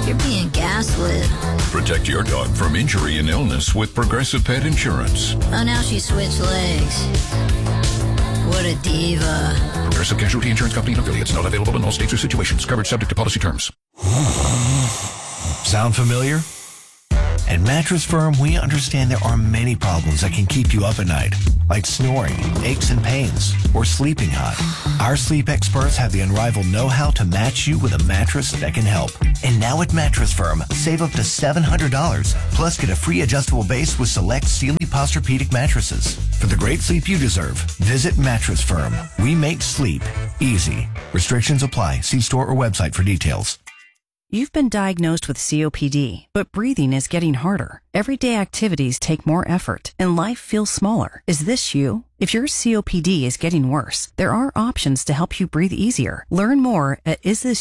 You're being gaslit. Protect your dog from injury and illness with Progressive Pet Insurance. Oh, now she switched legs. What a diva. Progressive Casualty Insurance Company and affiliates. Not available in all states or situations. Covered subject to policy terms. Sound familiar? At Mattress Firm, we understand there are many problems that can keep you up at night, like snoring, aches and pains, or sleeping hot. Our sleep experts have the unrivaled know-how to match you with a mattress that can help. And now at Mattress Firm, save up to $700, plus get a free adjustable base with select Sealy Posturepedic mattresses. For the great sleep you deserve, visit Mattress Firm. We make sleep easy. Restrictions apply. See store or website for details. You've been diagnosed with COPD, but breathing is getting harder. Everyday activities take more effort, and life feels smaller. Is this you? If your COPD is getting worse, there are options to help you breathe easier. Learn more at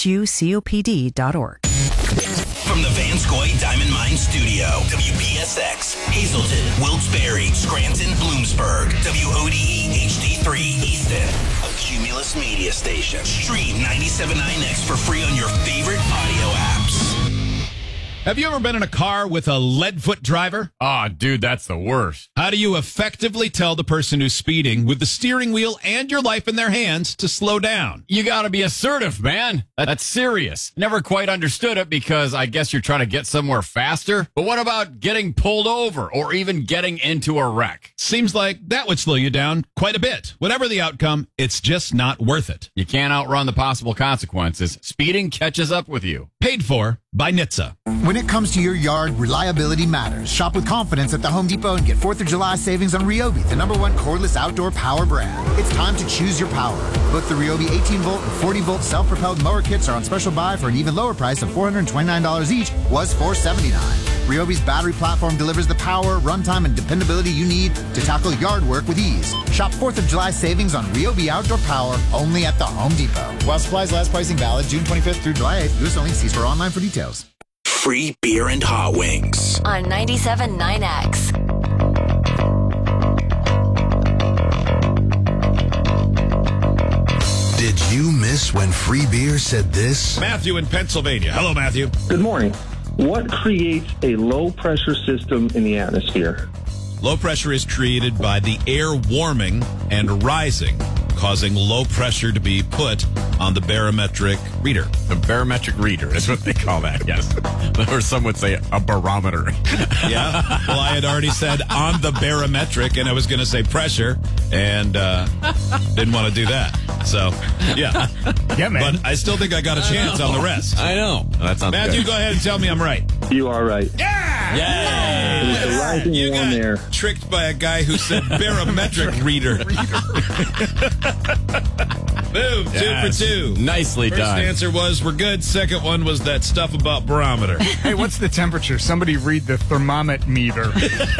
isthisyoucopd.org. From the Vanscoy Diamond Mine Studio, WPSX, Hazleton, Wilkes-Barre, Scranton, Bloomsburg, WODE HD3 Easton, a Cumulus media station. Stream 97.9X for free on your favorite audio apps. Have you ever been in a car with a lead-foot driver? Oh, dude, that's the worst. How do you effectively tell the person who's speeding with the steering wheel and your life in their hands to slow down? You got to be assertive, man. That's serious. Never quite understood it because I guess you're trying to get somewhere faster. But what about getting pulled over or even getting into a wreck? Seems like that would slow you down quite a bit. Whatever the outcome, it's just not worth it. You can't outrun the possible consequences. Speeding catches up with you. Paid for by NHTSA. When it comes to your yard, reliability matters. Shop with confidence at the Home Depot and get 4th of July savings on Ryobi, the #1 cordless outdoor power brand. It's time to choose your power. Both the Ryobi 18-volt and 40-volt self-propelled mower kits are on special buy for an even lower price of $429 each, was $479. Ryobi's battery platform delivers the power, runtime, and dependability you need to tackle yard work with ease. Shop 4th of July savings on Ryobi outdoor power only at the Home Depot. While supplies last, pricing valid June 25th through July 8th. U.S. only. See store online for details. Free beer and hot wings. On 97.9X. Did you miss when Free Beer said this? Matthew in Pennsylvania. Hello, Matthew. Good morning. What creates a low-pressure system in the atmosphere? Low pressure is created by the air warming and rising, causing low pressure to be put on the barometric reader. The barometric reader is what they call that, yes. Or some would say a barometer. Yeah. Well, I had already said on the barometric, and I was going to say pressure, and didn't want to do that. So, yeah. Yeah, man. But I still think I got a chance on the rest. I know. That sounds Matthew, good. go ahead and tell me I'm right. You are right. Yeah! Yay! There's a rising You one got there. tricked by a guy who said barometric reader. Boom, Yes. 2 for 2. Nicely First done. answer was we're good. Second one was that stuff about barometer. Hey, what's the temperature? Somebody read the thermometer meter.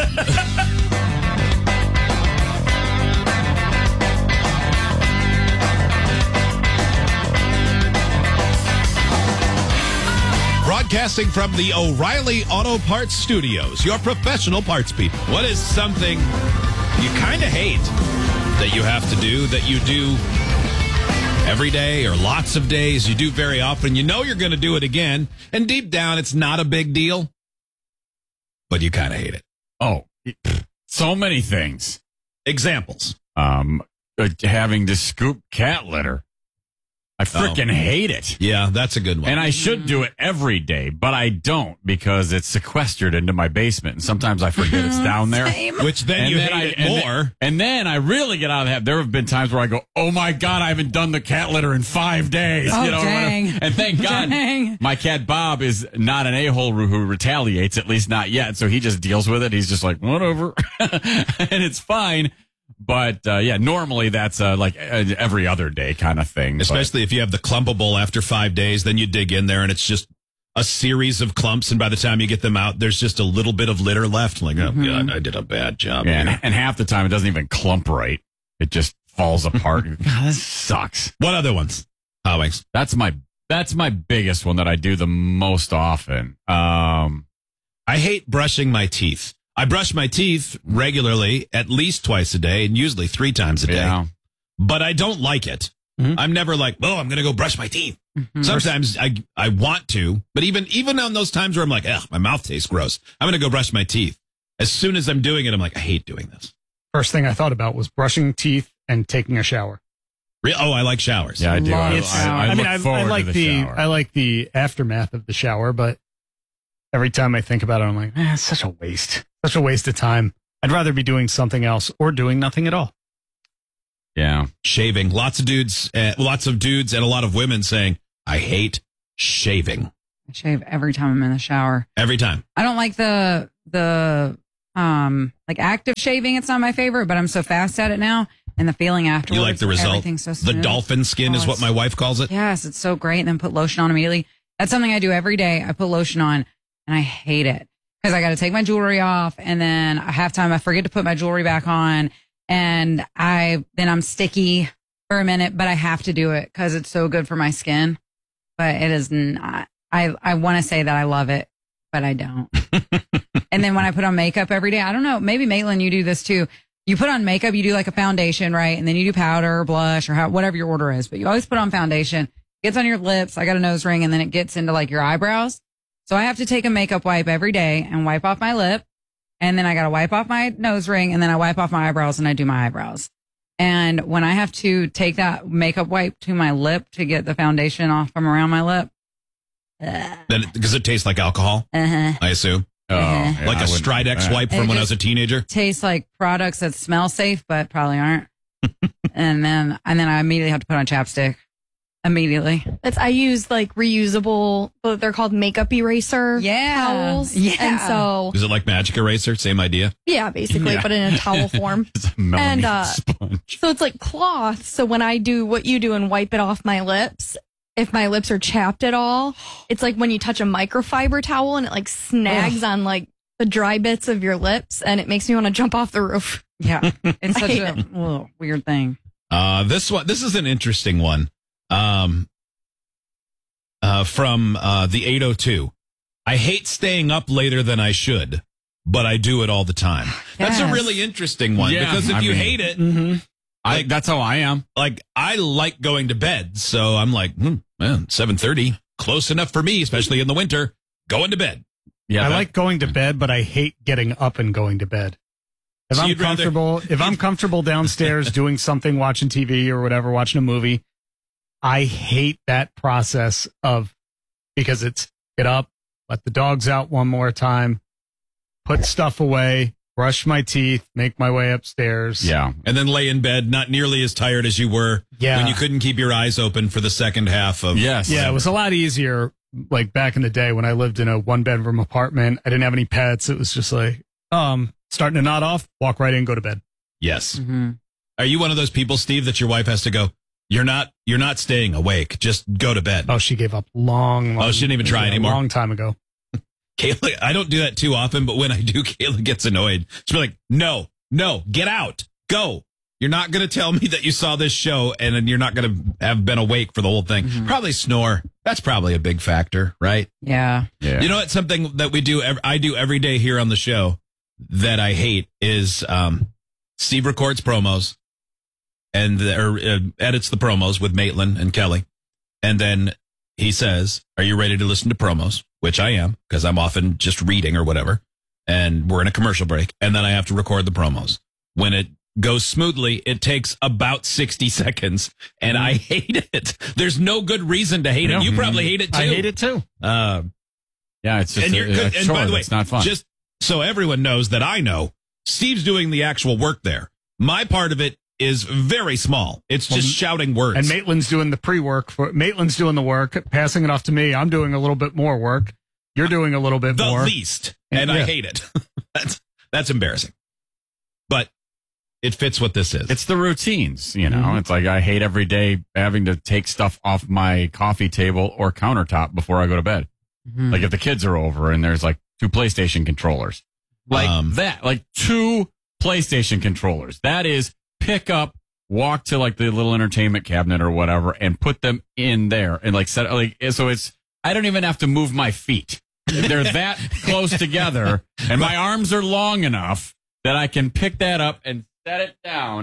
Broadcasting from the O'Reilly Auto Parts Studios, your professional parts people. What is something you kind of hate that you have to do, that you do every day or lots of days, you do very often, you know you're going to do it again, and deep down it's not a big deal, but you kind of hate it? Oh, so many things. Examples. Having to scoop cat litter. I freaking hate it. Yeah, that's a good one. And I should do it every day, but I don't because it's sequestered into my basement. And sometimes I forget it's down there. Which then you hate it more. And then I really get out of that. There have been times where I go, oh my God, I haven't done the cat litter in 5 days. Oh, dang. And thank God my cat Bob is not an a-hole who retaliates, at least not yet. So he just deals with it. He's just like, whatever. And it's fine. But, normally that's like every other day kind of thing. Especially if you have the clumpable after 5 days, then you dig in there and it's just a series of clumps. And by the time you get them out, there's just a little bit of litter left. Like, oh, God, I did a bad job. Yeah, and half the time it doesn't even clump right. It just falls apart. God, this sucks. What other ones? Howings. That's my biggest one that I do the most often. I hate brushing my teeth. I brush my teeth regularly, at least twice a day, and usually 3 times a day. Yeah. But I don't like it. I'm never like, oh, I'm going to go brush my teeth. Sometimes I want to, but even on those times where I'm like, ugh, my mouth tastes gross, I'm going to go brush my teeth. As soon as I'm doing it, I'm like, I hate doing this. First thing I thought about was brushing teeth and taking a shower. Oh, I like showers. Yeah, I do. I like the shower. I like the aftermath of the shower, but every time I think about it, I'm like, it's such a waste. Such a waste of time. I'd rather be doing something else or doing nothing at all. Yeah. Shaving. Lots of dudes and a lot of women saying, I hate shaving. I shave every time I'm in the shower. Every time. I don't like the like active shaving. It's not my favorite, but I'm so fast at it now. And the feeling afterwards. You like the result? Everything's so the smooth. dolphin skin is what my wife calls it. Yes, it's so great. And then put lotion on immediately. That's something I do every day. I put lotion on and I hate it because I got to take my jewelry off. And then halftime, I forget to put my jewelry back on. And then I'm sticky for a minute, but I have to do it because it's so good for my skin. But it is not. I want to say that I love it, but I don't. And then when I put on makeup every day, I don't know, maybe Maitland, you do this too. You put on makeup, you do like a foundation, right? And then you do powder or blush or whatever your order is, but you always put on foundation. It gets on your lips. I got a nose ring and then it gets into like your eyebrows. So I have to take a makeup wipe every day and wipe off my lip. And then I got to wipe off my nose ring and then I wipe off my eyebrows and I do my eyebrows. And when I have to take that makeup wipe to my lip to get the foundation off from around my lip. Does it taste like alcohol? I assume. Yeah, like a Stridex wipe from when I was a teenager? Tastes like products that smell safe, but probably aren't. and then I immediately have to put on chapstick. Immediately. I use like reusable, they're called makeup eraser towels. Yeah. And so. Is it like Magic Eraser? Same idea? Yeah, basically, but in a towel form. It's a melamine sponge. So it's like cloth. So when I do what you do and wipe it off my lips, if my lips are chapped at all, it's like when you touch a microfiber towel and it like snags on like the dry bits of your lips and it makes me want to jump off the roof. Yeah. It's such a weird thing. This is an interesting one. From the 802. I hate staying up later than I should, but I do it all the time. That's a really interesting one because if you hate it, that's how I am. Like I like going to bed, so I'm like, 7:30, close enough for me, especially in the winter. Going to bed. Yeah, I like going to bed, but I hate getting up and going to bed. If I'm comfortable downstairs doing something, watching TV or whatever, watching a movie, I hate that process because it's get up, let the dogs out one more time, put stuff away, brush my teeth, make my way upstairs. Yeah. And then lay in bed, not nearly as tired as you were when you couldn't keep your eyes open for the second half of. Yes. Yeah, it was a lot easier like back in the day when I lived in a 1-bedroom apartment. I didn't have any pets. It was just like, starting to nod off, walk right in, go to bed. Yes. Mm-hmm. Are you one of those people, Steve, that your wife has to go, You're not staying awake. Just go to bed. Oh, she gave up long. She didn't even try anymore. A long time ago. Kayla, I don't do that too often, but when I do, Kayla gets annoyed. She's like, no, get out. Go. You're not going to tell me that you saw this show and then you're not going to have been awake for the whole thing. Mm-hmm. Probably snore. That's probably a big factor, right? Yeah. You know what? Something that I do every day here on the show that I hate is Steve records promos. And edits the promos with Maitland and Kelly. And then he says, are you ready to listen to promos? Which I am, because I'm often just reading or whatever. And we're in a commercial break. And then I have to record the promos. When it goes smoothly, it takes about 60 seconds. And I hate it. There's no good reason to hate it. You probably hate it too. I hate it too. Yeah, it's just and by the way, it's not fun. Just so everyone knows that I know, Steve's doing the actual work there. My part of it is very small. It's just shouting words. And Maitland's doing the pre-work. Maitland's doing the work, passing it off to me. I'm doing a little bit more work. You're doing a little bit more. The least. And I hate it. That's embarrassing. But it fits what this is. It's the routines, you know. It's like I hate every day having to take stuff off my coffee table or countertop before I go to bed. Mm-hmm. Like if the kids are over and there's like 2 PlayStation controllers. Like that. Like 2 PlayStation controllers. That is pick up, walk to like the little entertainment cabinet or whatever and put them in there and like set like so I don't even have to move my feet. They're that close together and my arms are long enough that I can pick that up and set it down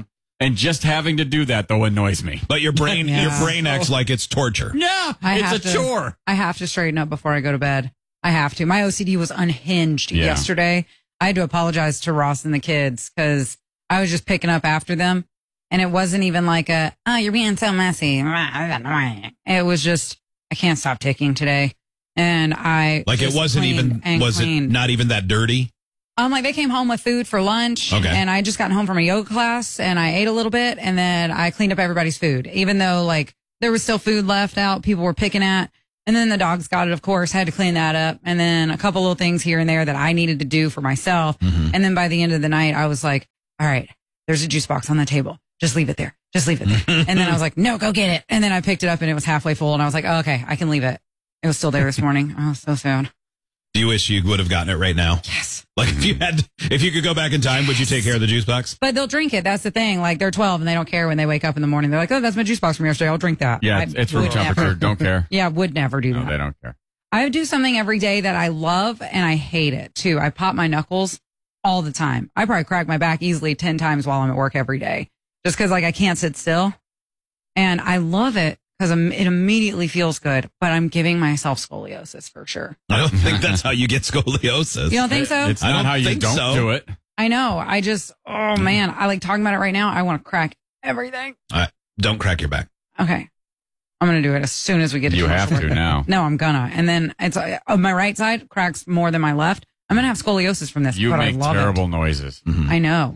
And just having to do that, though, annoys me. But your brain acts like it's torture. Yeah, it's a chore. I have to straighten up before I go to bed. I have to. My OCD was unhinged yesterday. I had to apologize to Ross and the kids because I was just picking up after them. And it wasn't even like you're being so messy. It was just, I can't stop ticking today. And it wasn't even, was it not even that dirty? They came home with food for lunch, and I just gotten home from a yoga class, and I ate a little bit, and then I cleaned up everybody's food, even though there was still food left out, people were picking at, and then the dogs got it, of course, had to clean that up, and then a couple little things here and there that I needed to do for myself, and then by the end of the night, I was like, all right, there's a juice box on the table, just leave it there, and then I was like, no, go get it, and then I picked it up, and it was halfway full, and I was like, oh, okay, I can leave it. It was still there this morning. Oh, so sad. Do you wish you would have gotten it right now? Yes. If you could go back in time, would you take care of the juice box? But they'll drink it. That's the thing. They're 12 and they don't care when they wake up in the morning. They're like, oh, that's my juice box from yesterday. I'll drink that. Yeah, it's room temperature. Don't care. Yeah, would never do that. No, they don't care. I do something every day that I love and I hate it too. I pop my knuckles all the time. I probably crack my back easily 10 times while I'm at work every day just because I can't sit still. And I love it. Because it immediately feels good, but I'm giving myself scoliosis for sure. I don't think that's how you get scoliosis. You don't think so? It's not how you don't do it. I know. Oh man, I like talking about it right now. I want to crack everything. Don't crack your back. Okay. I'm going to do it as soon as we get to You have to now. No, I'm gonna. And then it's my right side cracks more than my left. I'm going to have scoliosis from this. You but make I love terrible noises. Mm-hmm. I know.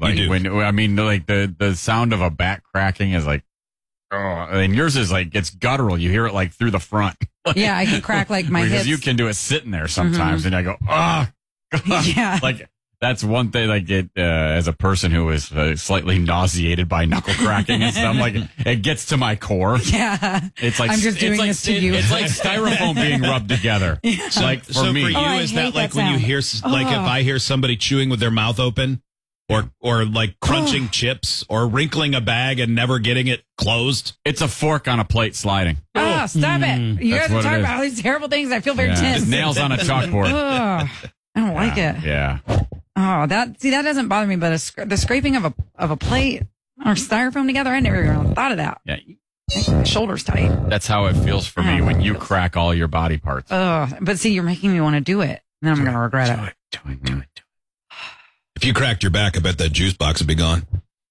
The sound of a back cracking is oh, and yours is it's guttural. You hear it through the front. Yeah, I can crack my because hips. you can do it sitting there sometimes, and I go, oh, yeah. That's one thing. As a person who is slightly nauseated by knuckle cracking and stuff, it gets to my core. Yeah, it's I'm just doing this to you. It's like styrofoam being rubbed together. Yeah. So for you, is that when you hear if I hear somebody chewing with their mouth open? Or crunching chips or wrinkling a bag and never getting it closed. It's a fork on a plate sliding. Oh, stop it. You guys are talking about all these terrible things. I feel very tense. Nails on a chalkboard. I don't like it. Yeah. Oh, that doesn't bother me, but the scraping of a plate or styrofoam together, I never even thought of that. Yeah. My shoulder's tight. That's how it feels for me when you crack all your body parts. But see, you're making me want to do it. Then I'm going to regret it. Do it. If you cracked your back, I bet that juice box would be gone.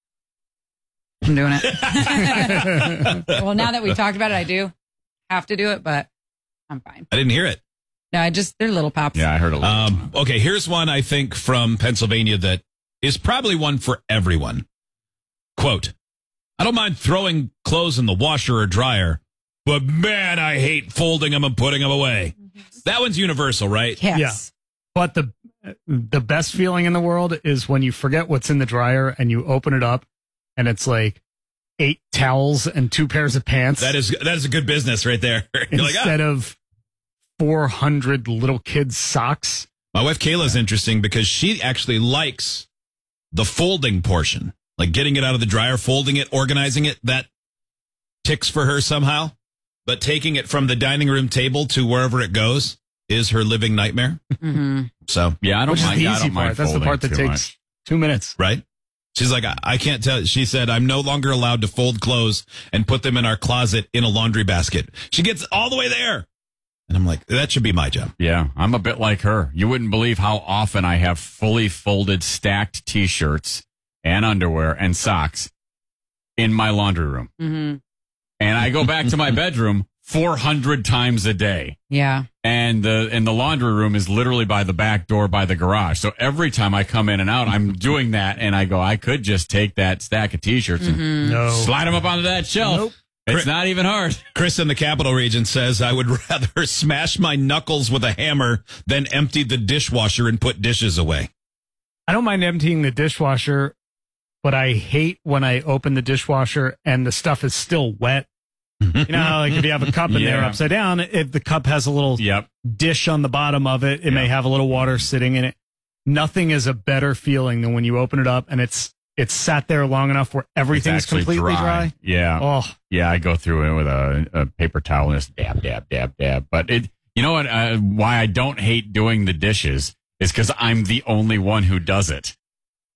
I'm doing it. Well, now that we talked about it, I do have to do it, but I'm fine. I didn't hear it. No, they're little pops. Yeah, I heard a little. Okay, here's one I think from Pennsylvania that is probably one for everyone. Quote, I don't mind throwing clothes in the washer or dryer, but man, I hate folding them and putting them away. That one's universal, right? Yes. Yeah. But the best feeling in the world is when you forget what's in the dryer and you open it up and it's 8 towels and 2 pairs of pants. That is a good business right there. Instead of 400 little kids' socks. My wife Kayla's interesting because she actually likes the folding portion, getting it out of the dryer, folding it, organizing it. That ticks for her somehow. But taking it from the dining room table to wherever it goes is her living nightmare. Mm-hmm. So yeah, I don't mind. The easy part. That's the part that takes 2 minutes. Right. She's like, I can't tell. She said, I'm no longer allowed to fold clothes and put them in our closet in a laundry basket. She gets all the way there. And I'm like, that should be my job. Yeah, I'm a bit like her. You wouldn't believe how often I have fully folded, stacked T-shirts and underwear and socks in my laundry room. Mm-hmm. And I go back to my bedroom 400 times a day. Yeah. And the laundry room is literally by the back door by the garage. So every time I come in and out, I'm doing that. And I go, I could just take that stack of T-shirts and slide them up onto that shelf. Nope. It's not even hard. Chris in the Capital Region says, I would rather smash my knuckles with a hammer than empty the dishwasher and put dishes away. I don't mind emptying the dishwasher, but I hate when I open the dishwasher and the stuff is still wet. You know how if you have a cup in there upside down, if the cup has a little dish on the bottom of it, it may have a little water sitting in it. Nothing is a better feeling than when you open it up and it's sat there long enough where everything's completely dry. Yeah. Oh. Yeah, I go through it with a paper towel and just dab, dab, dab, dab. But you know what? Why I don't hate doing the dishes is because I'm the only one who does it.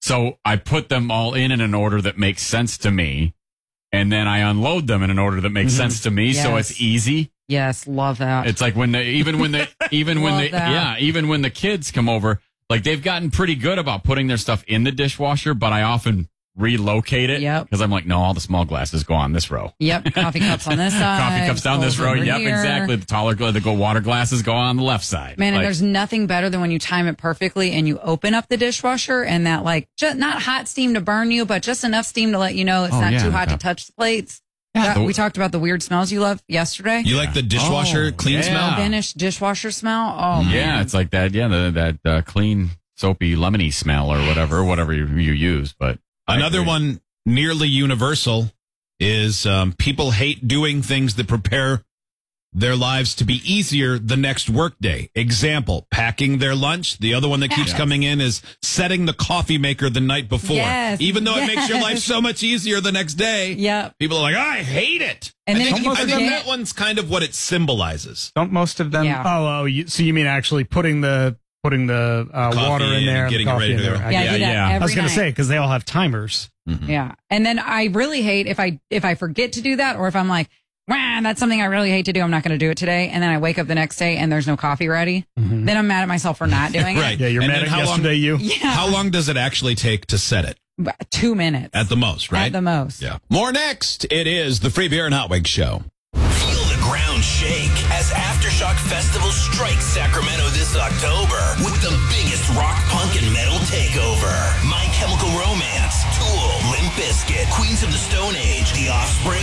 So I put them all in an order that makes sense to me. And then I unload them in an order that makes sense to me. So it's easy. Yes. Love that. It's like even when the kids come over, like they've gotten pretty good about putting their stuff in the dishwasher, but I often relocate it. Yep. Because I'm like, no, all the small glasses go on this row. Yep. Coffee cups on this side. Coffee cups down this row. Yep, here. exactly. The water glasses go on the left side. Man, like, and there's nothing better than when you time it perfectly and you open up the dishwasher and that just not hot steam to burn you, but just enough steam to let you know it's not too hot to touch the plates. Yeah, we talked about the weird smells you love yesterday. You like the dishwasher clean smell? Finished dishwasher smell? Oh, man. Yeah, it's like that. Yeah, that clean, soapy, lemony smell or whatever you use. But another one nearly universal is people hate doing things that prepare their lives to be easier the next workday. Example, packing their lunch. The other one that keeps coming in is setting the coffee maker the night before. Yes, even though it makes your life so much easier the next day. Yep. People are like, I hate it. And I then think that one's kind of what it symbolizes. Don't most of them? Yeah. So you mean actually putting the water in there, and getting it ready to go. I was going to say because they all have timers. Mm-hmm. Yeah, and then I really hate if I forget to do that, or if I'm like, that's something I really hate to do. I'm not going to do it today, and then I wake up the next day and there's no coffee ready. Mm-hmm. Then I'm mad at myself for not doing right. it. Yeah, you're mad at yesterday. How long does it actually take to set it? 2 minutes at the most, right? At the most. Yeah. More next. It is the Free Beer and Hot Wings Show. Feel the ground shake as Aftershock Festival strikes Sacramento this October with the biggest rock, punk, and metal takeover. My Chemical Romance, Tool, Limp Bizkit, Queens of the Stone Age, The Offspring,